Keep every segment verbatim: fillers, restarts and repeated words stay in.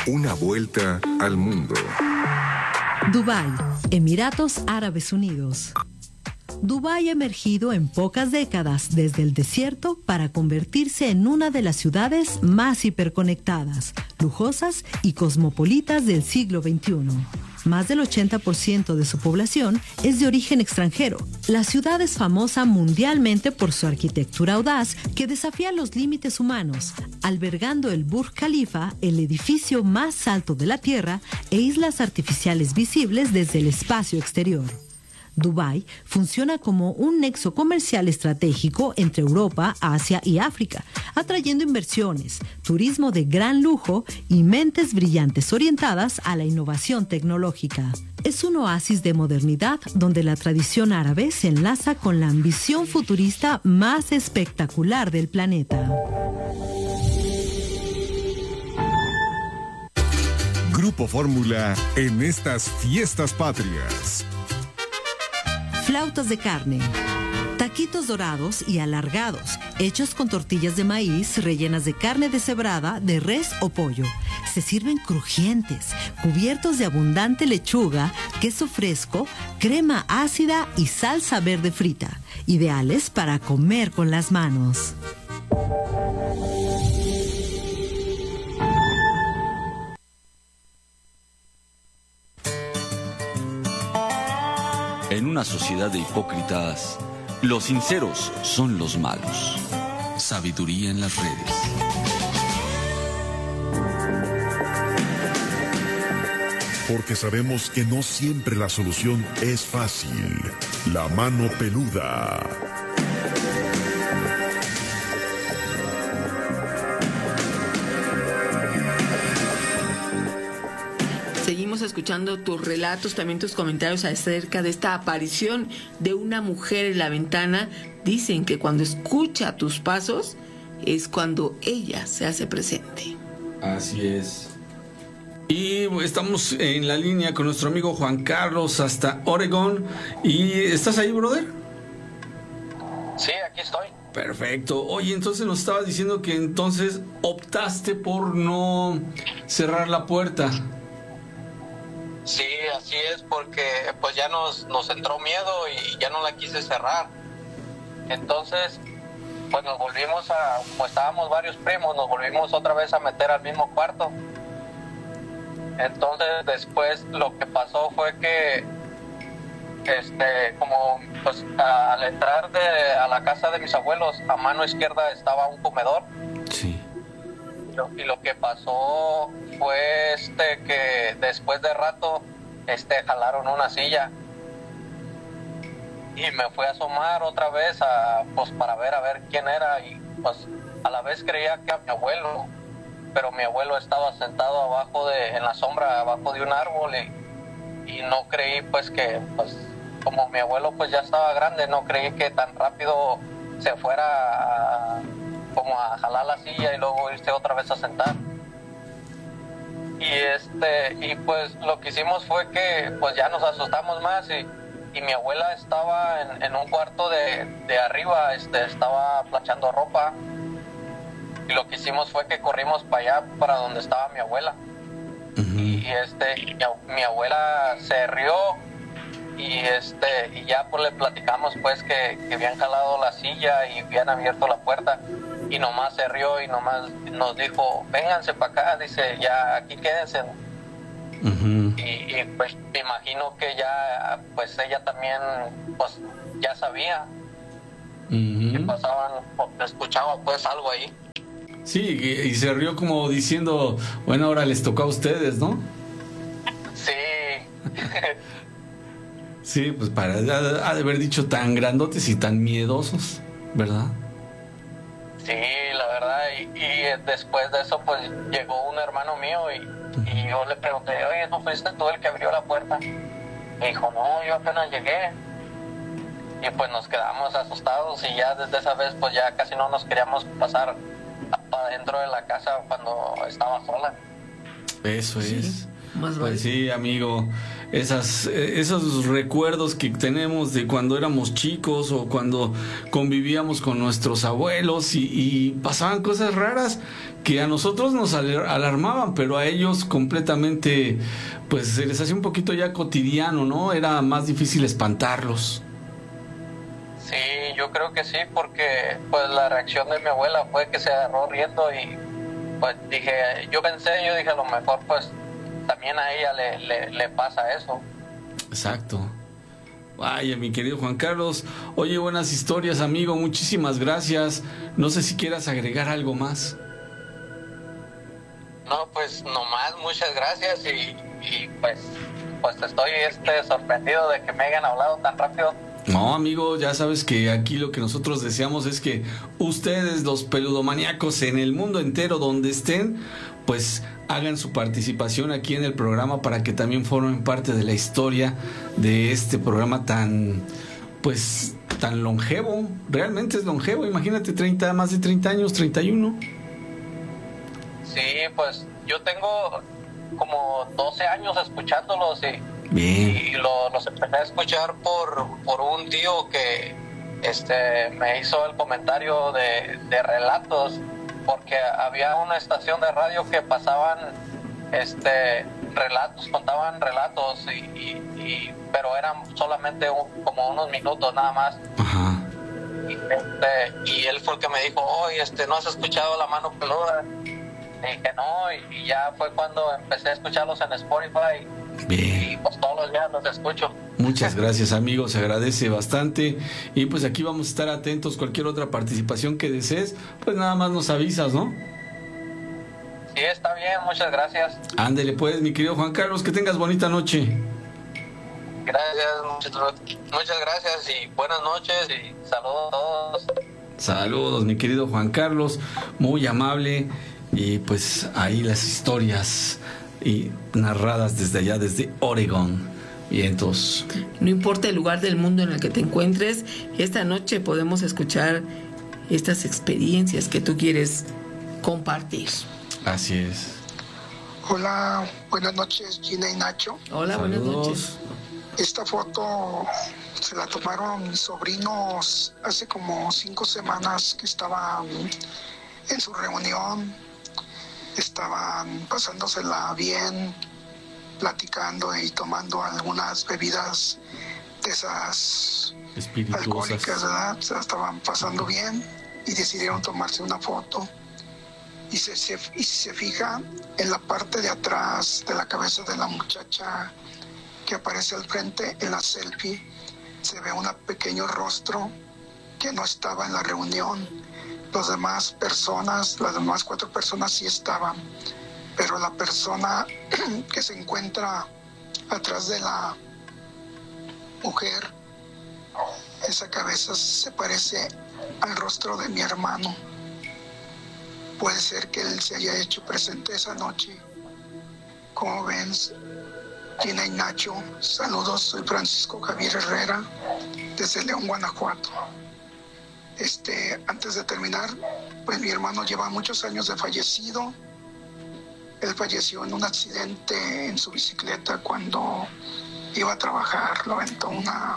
Una vuelta al mundo. Dubái, Emiratos Árabes Unidos. Dubái ha emergido en pocas décadas desde el desierto para convertirse en una de las ciudades más hiperconectadas, lujosas y cosmopolitas del siglo veintiuno. Más del ochenta por ciento de su población es de origen extranjero. La ciudad es famosa mundialmente por su arquitectura audaz que desafía los límites humanos, albergando el Burj Khalifa, el edificio más alto de la Tierra, e islas artificiales visibles desde el espacio exterior. Dubái funciona como un nexo comercial estratégico entre Europa, Asia y África, atrayendo inversiones, turismo de gran lujo y mentes brillantes orientadas a la innovación tecnológica. Es un oasis de modernidad donde la tradición árabe se enlaza con la ambición futurista más espectacular del planeta. Grupo Fórmula en estas fiestas patrias. Flautas de carne. Taquitos dorados y alargados, hechos con tortillas de maíz rellenas de carne deshebrada, de res o pollo. Se sirven crujientes, cubiertos de abundante lechuga, queso fresco, crema ácida y salsa verde frita. Ideales para comer con las manos. En una sociedad de hipócritas, los sinceros son los malos. Sabiduría en las redes. Porque sabemos que no siempre la solución es fácil. La mano peluda. Seguimos escuchando tus relatos, también tus comentarios acerca de esta aparición de una mujer en la ventana. Dicen que cuando escucha tus pasos es cuando ella se hace presente. Así es. Y estamos en la línea con nuestro amigo Juan Carlos hasta Oregón. ¿Y estás ahí, brother? Sí, aquí estoy. Perfecto. Oye, entonces nos estabas diciendo que entonces optaste por no cerrar la puerta. Sí, así es, porque pues ya nos, nos entró miedo y ya no la quise cerrar. Entonces, pues nos volvimos a, pues estábamos varios primos, nos volvimos otra vez a meter al mismo cuarto. Entonces después lo que pasó fue que, este, como pues a, al entrar de, a la casa de mis abuelos, a mano izquierda estaba un comedor. Sí. Y lo que pasó fue este que después de rato este jalaron una silla y me fui a asomar otra vez a, pues para ver a ver quién era, y pues a la vez creía que era mi abuelo, pero mi abuelo estaba sentado abajo de en la sombra abajo de un árbol y, y no creí pues que pues como mi abuelo pues ya estaba grande, no creí que tan rápido se fuera a como a jalar la silla y luego irse otra vez a sentar. Y este y pues lo que hicimos fue que pues ya nos asustamos más y, y mi abuela estaba en, en un cuarto de, de arriba, este estaba planchando ropa, y lo que hicimos fue que corrimos para allá, para donde estaba mi abuela. Uh-huh. y, y este mi, mi abuela se rió y este y ya pues le platicamos pues que, que habían jalado la silla y habían abierto la puerta. Y nomás se rió y nomás nos dijo, vénganse para acá, dice, ya aquí quédense. Uh-huh. Y, y pues me imagino que ya, pues ella también, pues ya sabía uh-huh. que pasaban, escuchaba pues algo ahí. Sí, y, y se rió como diciendo, bueno, ahora les tocó a ustedes, ¿no? Sí. Sí, pues para ha de haber dicho tan grandotes y tan miedosos, ¿verdad? Sí, la verdad, y, y después de eso pues llegó un hermano mío y, y yo le pregunté, oye, ¿no fuiste tú el que abrió la puerta? Me dijo, no, yo apenas llegué. Y pues nos quedamos asustados y ya desde esa vez pues ya casi no nos queríamos pasar adentro de la casa cuando estaba sola. Eso sí, es. más pues vale. Sí, amigo. esas, esos recuerdos que tenemos de cuando éramos chicos o cuando convivíamos con nuestros abuelos y, y pasaban cosas raras que a nosotros nos alarmaban, pero a ellos completamente, pues se les hacía un poquito ya cotidiano, ¿no? Era más difícil espantarlos. Sí, yo creo que sí, porque pues la reacción de mi abuela fue que se agarró riendo y pues dije, yo pensé, yo dije a lo mejor pues también a ella le, le, le pasa eso. Exacto. Vaya, mi querido Juan Carlos, oye, buenas historias, amigo, muchísimas gracias. No sé si quieras agregar algo más. No, pues nomás, muchas gracias y, y pues, pues estoy este, sorprendido de que me hayan hablado tan rápido. No, amigo, ya sabes que aquí lo que nosotros deseamos es que ustedes, los peludomaníacos en el mundo entero donde estén, pues hagan su participación aquí en el programa para que también formen parte de la historia de este programa tan, pues, tan longevo. Realmente es longevo, imagínate, treinta, más de treinta años, treinta y uno. Sí, pues yo tengo como doce años escuchándolos y, Bien. y lo, los empecé a escuchar por, por un tío que este me hizo el comentario de, de relatos, porque había una estación de radio que pasaban este relatos, contaban relatos y, y, y pero eran solamente un, como unos minutos nada más. Ajá. Y, este, y él fue el que me dijo, oye, este, ¿no has escuchado La Mano Peluda? Y dije no, y, y ya fue cuando empecé a escucharlos en Spotify. Bien. Y pues todos los días los escucho. Muchas gracias, amigo, se agradece bastante. Y pues aquí vamos a estar atentos. Cualquier otra participación que desees, pues nada más nos avisas, ¿no? Sí, está bien, muchas gracias. Ándele pues, mi querido Juan Carlos, que tengas bonita noche. Gracias, muchas, muchas gracias y buenas noches y saludos a todos. Saludos, mi querido Juan Carlos, muy amable. Y pues ahí las historias y narradas desde allá, desde Oregón. Vientos. No importa el lugar del mundo en el que te encuentres, esta noche podemos escuchar estas experiencias que tú quieres compartir. Así es. Hola, buenas noches, Gina y Nacho. Hola, Saludos. buenas noches. Esta foto se la tomaron mis sobrinos hace como cinco semanas que estaban en su reunión. Estaban pasándosela bien, platicando y tomando algunas bebidas de esas alcohólicas, ¿verdad? Se la estaban pasando bien y decidieron tomarse una foto. Y se, se, y si se fija, en la parte de atrás de la cabeza de la muchacha que aparece al frente en la selfie, se ve un pequeño rostro que no estaba en la reunión. Las demás personas, las demás cuatro personas sí estaban, pero la persona que se encuentra atrás de la mujer, esa cabeza se parece al rostro de mi hermano. Puede ser que él se haya hecho presente esa noche. Como ven, Gina y Nacho, saludos, soy Francisco Javier Herrera, desde León, Guanajuato. Este, antes de terminar, pues mi hermano lleva muchos años de fallecido. Él falleció en un accidente en su bicicleta cuando iba a trabajar, lo aventó una,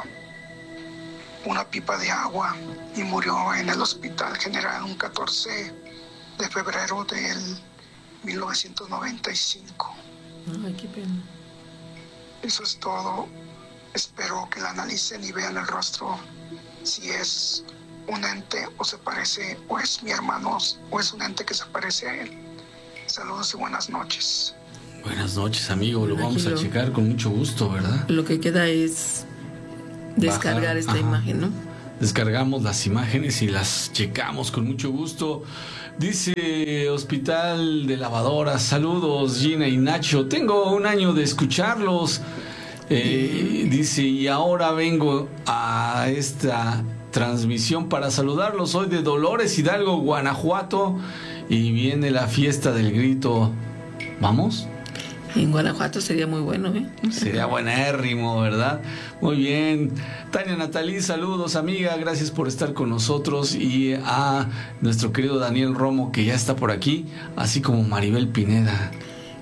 una pipa de agua y murió en el Hospital General un catorce de febrero del mil novecientos noventa y cinco. Ay, qué pena. Eso es todo. Espero que la analicen y vean el rostro, si es un ente o se parece, o es mi hermano, o es un ente que se parece a él. Saludos y buenas noches. Buenas noches, amigo. Lo vamos a Imagino. checar con mucho gusto, ¿verdad? Lo que queda es descargar Bajar, esta ajá. imagen, ¿no? Descargamos las imágenes y las checamos con mucho gusto. Dice Hospital de Lavadoras, saludos Gina y Nacho, tengo un año de escucharlos. Eh, dice, y ahora vengo a esta transmisión para saludarlos. Soy de Dolores Hidalgo, Guanajuato, y viene la fiesta del grito. ¿Vamos? En Guanajuato sería muy bueno, ¿eh? Sería buenérrimo, ¿verdad? Muy bien. Tania Natalí, saludos, amiga. Gracias por estar con nosotros. Y a nuestro querido Daniel Romo, que ya está por aquí, así como Maribel Pineda.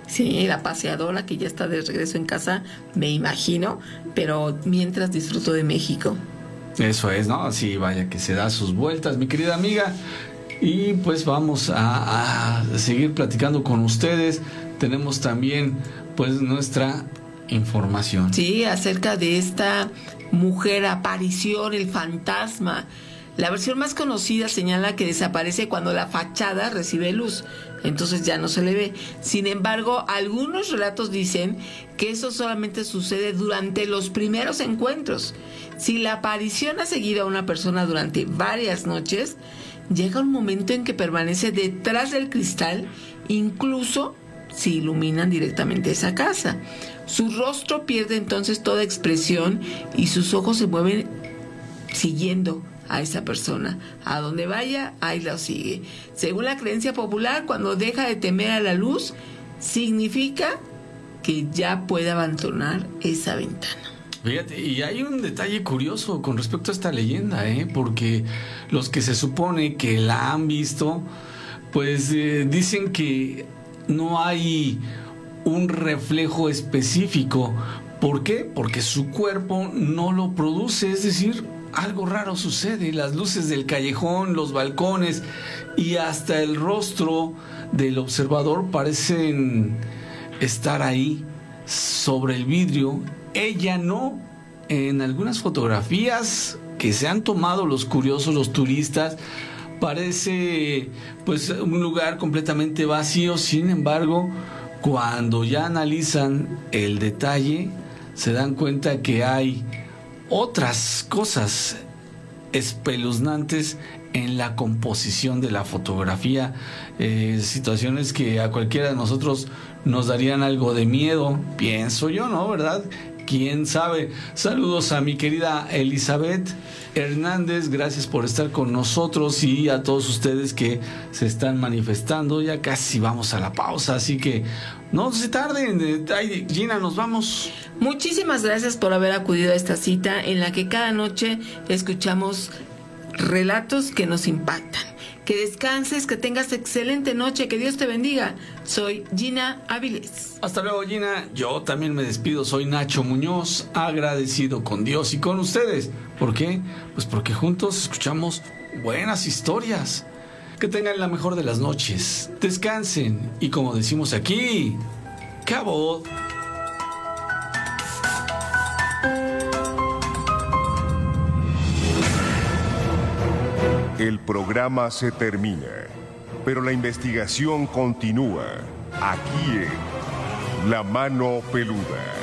Sí, la paseadora que ya está de regreso en casa, me imagino, pero mientras disfruto de México. Eso es, ¿no? Sí, vaya que se da sus vueltas, mi querida amiga. Y pues vamos a, a seguir platicando con ustedes. Tenemos también pues nuestra información. Sí, acerca de esta mujer aparición, el fantasma. La versión más conocida señala que desaparece cuando la fachada recibe luz, entonces ya no se le ve. Sin embargo, algunos relatos dicen que eso solamente sucede durante los primeros encuentros. Si la aparición ha seguido a una persona durante varias noches, llega un momento en que permanece detrás del cristal, incluso si iluminan directamente esa casa. Su rostro pierde entonces toda expresión y sus ojos se mueven siguiendo a esa persona. A donde vaya, ahí la sigue. Según la creencia popular, cuando deja de temer a la luz, significa que ya puede abandonar esa ventana. Fíjate, y hay un detalle curioso con respecto a esta leyenda, ¿eh? Porque los que se supone que la han visto, pues eh, dicen que no hay un reflejo específico. ¿Por qué? Porque su cuerpo no lo produce, es decir, algo raro sucede. Las luces del callejón, los balcones y hasta el rostro del observador parecen estar ahí sobre el vidrio. Ella no. En algunas fotografías que se han tomado los curiosos, los turistas, parece pues un lugar completamente vacío. Sin embargo, cuando ya analizan el detalle, se dan cuenta que hay otras cosas espeluznantes en la composición de la fotografía, eh, situaciones que a cualquiera de nosotros nos darían algo de miedo, pienso yo, ¿no? ¿Verdad? ¿Quién sabe? Saludos a mi querida Elizabeth Hernández, gracias por estar con nosotros, y a todos ustedes que se están manifestando. Ya casi vamos a la pausa, así que no se tarden. Ay, Gina, nos vamos. Muchísimas gracias por haber acudido a esta cita en la que cada noche escuchamos relatos que nos impactan. Que descanses, que tengas excelente noche, que Dios te bendiga. Soy Gina Áviles. Hasta luego, Gina. Yo también me despido. Soy Nacho Muñoz, agradecido con Dios y con ustedes. ¿Por qué? Pues porque juntos escuchamos buenas historias. Que tengan la mejor de las noches. Descansen. Y como decimos aquí, ¡cabo! El programa se termina, pero la investigación continúa aquí en La Mano Peluda.